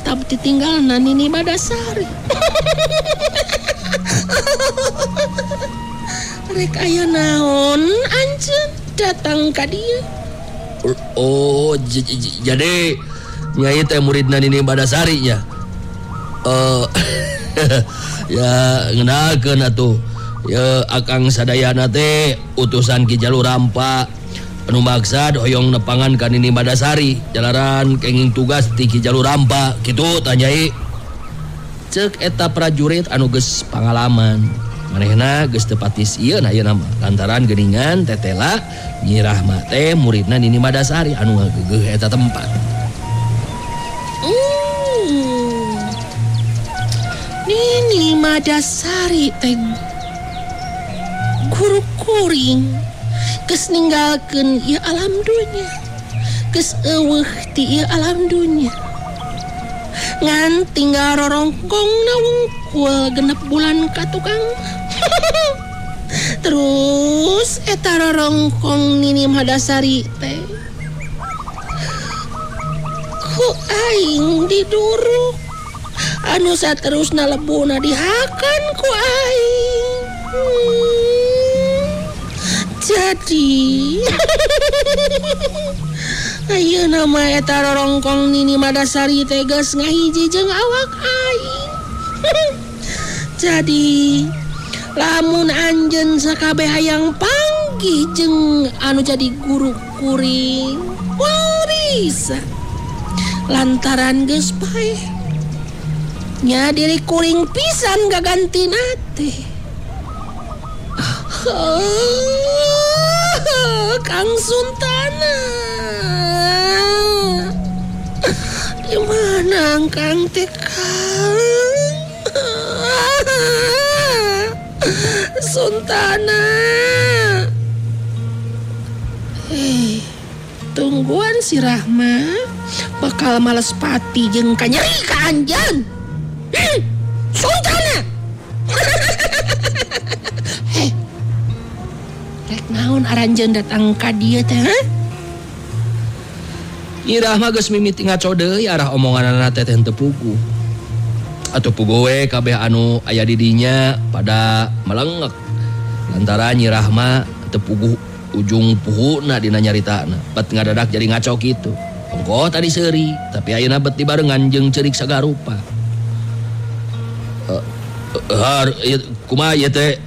eta ditinggalna Nini Badasari. Rek aya naon anjeun datang ka dieu? Oh, jadi nyai teh muridna Nini Badasari nya. Ya ngenalkeun atuh. Ya akang sadayana teh utusan Ki Jalurampa anu maksad hoyong nepangan ka Nini Badasari jalaran kenging tugas ti Ki Jalurampa kitu tah Nyai. Ceuk eta prajurit anu geus pangalaman. Manehna geus teu pati sieun ayeuna mah lantaran geuningan tetela Nyi Rahma teh muridna Nini Badasari anu ngageugeuh eta tempat. Nini Badasari teh guru kuring geus ninggalkeun ieu alam dunya, geus eueuh ti ieu alam dunya. Ngan tinggal rorongkongna wungkul 6 bulan ka tukang. Terus eta rorongkong Nini Badasari teh ku aing diduruk anu saterusna lebuna dihakan ku aing. Jadi ayeuna mah eta rorongkong Nini Badasari teh geus ngahiji jeung awak aing. Jadi lamun anjeun sakabeh hayang panggih jeung anu jadi guru kuring moal bisa lantaran geus bae nya diri kuring pisan gagantina teh. Kang Suntana, di mana Kang teh Kang? Suntana, tungguan si Rahma bakal males pati jeung kanyeri ka anjeun. Suntana. Rek naon aranjeun datang ka dieu teh? Nyi Rahma geus mimiti ngaco deui arah omonganna teh teu pugu. Atuh pugu we kabeh anu aya di dinya pada melengek. Lantaran Nyi Rahma teu pugu ujung puhuna dina nyaritana. Bet ngadadak jadi ngaco kitu. Ongko tadi seuri, tapi ayeuna bet dibarengan jeung ceurik sagarupa. Kumaha ieu teh?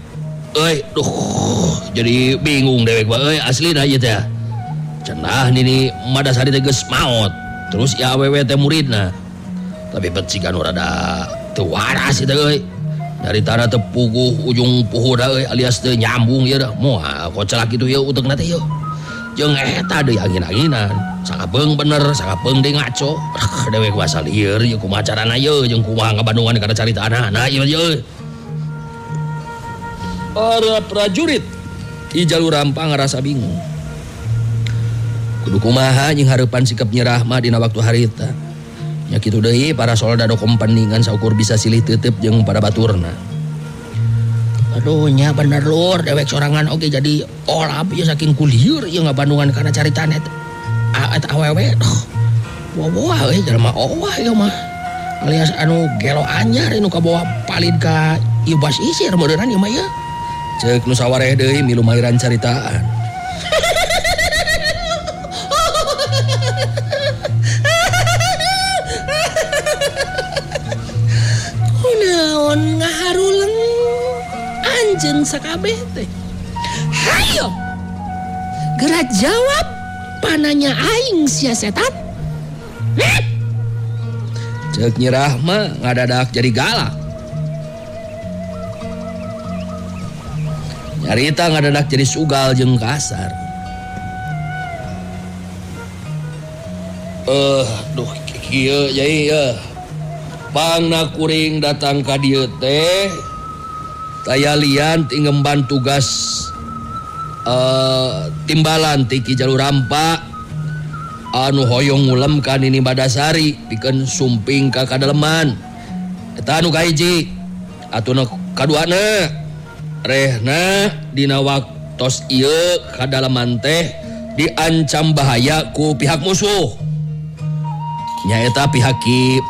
Jadi bingung dewek euy aslina ieu teh. Cenah Nini Badasari teh geus maot. Terus ya awewe teh muridna. Tapi bet siga nu rada teu waras ieu teh euy. Dari tanah teu puguh ujung puhuna euy alias teu nyambung ieu dah. Moal kocelak kitu ieu uteugna teh ieu. Jeung eta deui angin-anginan. Sakabeung bener, sakabeung deui ngaco. Dewek basa lieur ieu kumaha carana ieu jeung kumaha ngabandungan kana carita anak-anak ieu ieu. Para prajurit Ki Jalurampa ngarasa bingung. Kudu kumaha jeung hareupan sikap Nyi Rahma dina waktu harita. Nya kitu deui para soldado kompanningan saukur bisa silih teuteup jeung pada baturna. Aduh nya bener lur dewek sorangan oge jadi olap ieu saking kulieur ieu ngabandungan kana caritana eta awewe. Boa euy jelema owah ieu mah. Alias anu gelo anyar anu kabawa palid ka ieu bas isir modeuran ieu mah ieu. Ceuk nu sawareh deui milu mairan caritaan. Kunaon ngaharuleng anjeun sakabeh teh. Hayo. Geura jawab pananya aing sia setan. Ceuk Nyi Rahma ngadadak jadi galak. Nyarita ngadadak jadi sugal jeung kasar. Duh kieu Nyai pangna kuring datang ka dieu teh taya lian ti ngemban tugas timbalan ti Ki Jalurampa anu hoyong ngulem ka Nini Badasari pikeun sumping ka kadaleman. Eta anu kahiji. Atuna kaduana rehna dina waktos ieu kadalaman teh diancam bahaya ku pihak musuh. Nyaeta pihak Ki